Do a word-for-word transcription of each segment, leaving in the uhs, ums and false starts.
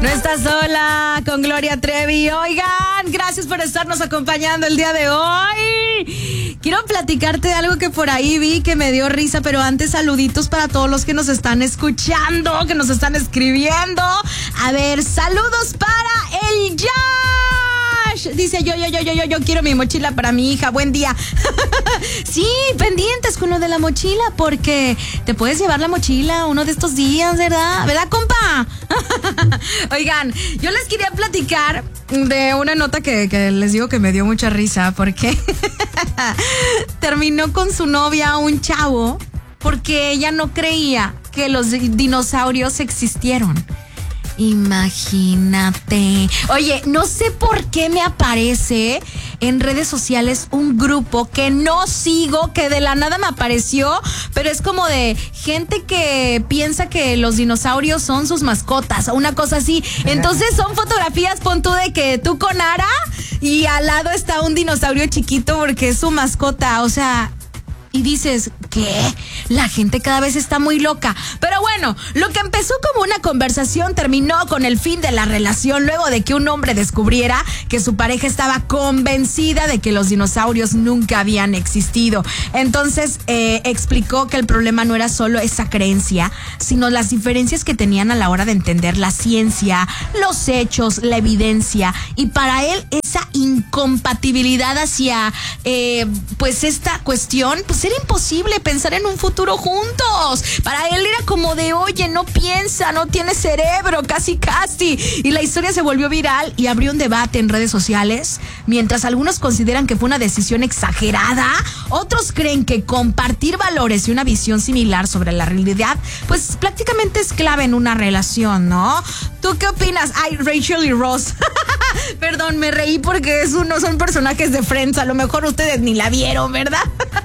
No estás sola con Gloria Trevi. Oigan, gracias por estarnos acompañando el día de hoy. Quiero platicarte de algo que por ahí vi que me dio risa, pero antes saluditos para todos los que nos están escuchando, que nos están escribiendo. A ver, saludos para el Josh. Dice yo, yo, yo, yo, yo, yo quiero mi mochila para mi hija. Buen día. Sí, pendientes con lo de la mochila, porque te puedes llevar la mochila uno de estos días, ¿verdad? ¿Verdad, compa? Oigan, yo les quería platicar de una nota que, que les digo que me dio mucha risa, porque terminó con su novia un chavo porque ella no creía que los dinosaurios existieron. Imagínate. Oye, no sé por qué me aparece en redes sociales un grupo que no sigo, que de la nada me apareció, pero es como de gente que piensa que los dinosaurios son sus mascotas o una cosa así. Entonces son fotografías, pon tú, de que tú con Ara y al lado está un dinosaurio chiquito porque es su mascota. O sea, y dices, ¿qué? La gente cada vez está muy loca. Pero bueno, lo que empezó como una conversación terminó con el fin de la relación luego de que un hombre descubriera que su pareja estaba convencida de que los dinosaurios nunca habían existido. Entonces eh, explicó que el problema no era solo esa creencia, sino las diferencias que tenían a la hora de entender la ciencia, los hechos, la evidencia, y para él esa incompatibilidad hacia eh, pues esta cuestión, pues era imposible pensar en un futuro juntos. Para él era como de, oye, no piensa, no tiene cerebro, casi casi. Y la historia se volvió viral y abrió un debate en redes sociales. Mientras algunos consideran que fue una decisión exagerada, otros creen que compartir valores y una visión similar sobre la realidad, pues prácticamente es clave en una relación, ¿no? ¿Tú qué opinas? Ay, Rachel y Ross. Perdón, me reí porque es uno, son personajes de Friends. A lo mejor ustedes ni la vieron, ¿verdad?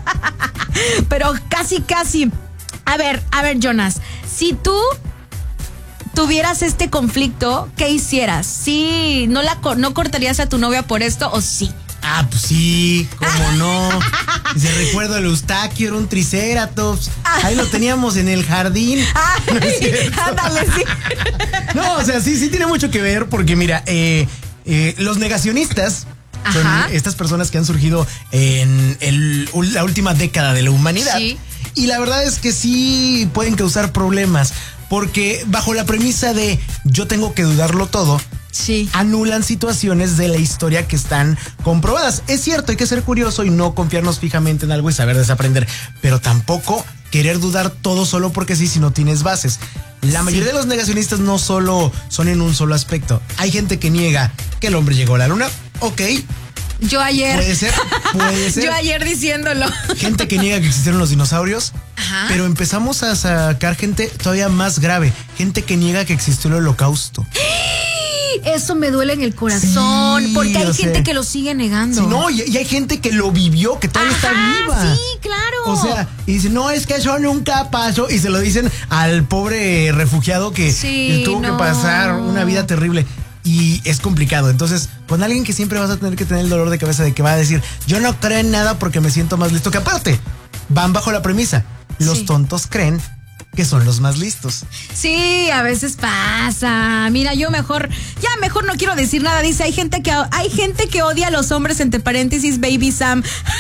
Pero casi, casi. A ver, a ver, Jonas, si tú tuvieras este conflicto, ¿qué hicieras? ¿Sí, no la no cortarías a tu novia por esto o sí? Ah, pues sí, cómo no. Se recuerdo el Eustaquio, era un triceratops. Ahí lo teníamos en el jardín. Ay, no, ándale, sí. No, o sea, sí, sí tiene mucho que ver porque mira, eh, eh, los negacionistas son Ajá. estas personas que han surgido en el, la última década de la humanidad. Sí. Y la verdad es que sí pueden causar problemas, porque bajo la premisa de yo tengo que dudarlo todo, sí, anulan situaciones de la historia que están comprobadas. Es cierto, hay que ser curioso y no confiarnos fijamente en algo y saber desaprender, pero tampoco querer dudar todo solo porque sí, si no tienes bases. La mayoría sí. de los negacionistas no solo son en un solo aspecto. Hay gente que niega que el hombre llegó a la luna. Ok. Yo ayer. Puede ser, puede ser. Yo ayer diciéndolo. Gente que niega que existieron los dinosaurios. Ajá. Pero empezamos a sacar gente todavía más grave. Gente que niega que existió el holocausto. Eso me duele en el corazón, sí, porque hay gente sea, que lo sigue negando. Sí, no, y, y hay gente que lo vivió, que todavía Ajá, está viva. Sí, claro. O sea, y dice, no, es que eso nunca pasó. Y se lo dicen al pobre refugiado que sí, tuvo no. que pasar una vida terrible. Y es complicado. Entonces, con alguien que siempre vas a tener que tener el dolor de cabeza de que va a decir, yo no creo en nada porque me siento más listo. Que aparte, van bajo la premisa, los sí. tontos creen que son los más listos. Sí, a veces pasa. Mira, yo mejor, ya mejor no quiero decir nada. Dice, hay gente que hay gente que odia a los hombres, entre paréntesis, Baby Sam.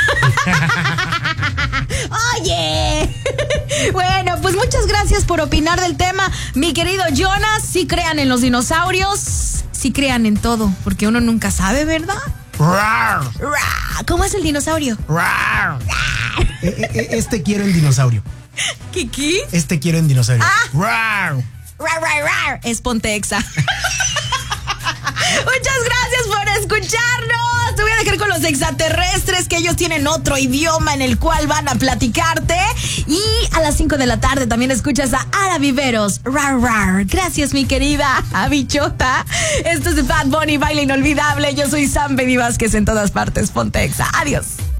Oye. Bueno, pues muchas gracias por opinar del tema, mi querido Jonas. Sí crean en los dinosaurios, sí crean en todo, porque uno nunca sabe, ¿verdad? Rar. ¿Cómo es el dinosaurio? Rar. Este quiero el dinosaurio. ¿Kiki? Este quiero en dinosaurio. Ah. Rar. Rar, rar, rar. Es Pontexa. Muchas gracias por escucharnos. Te voy a dejar con los extraterrestres, que ellos tienen otro idioma en el cual van a platicarte. Y a las cinco de la tarde también escuchas a Ara Viveros. Rar, rar. Gracias, mi querida bichota. Esto es Bad Bunny, Baile Inolvidable. Yo soy Sam Baby Vázquez en todas partes. Pontexa. Adiós.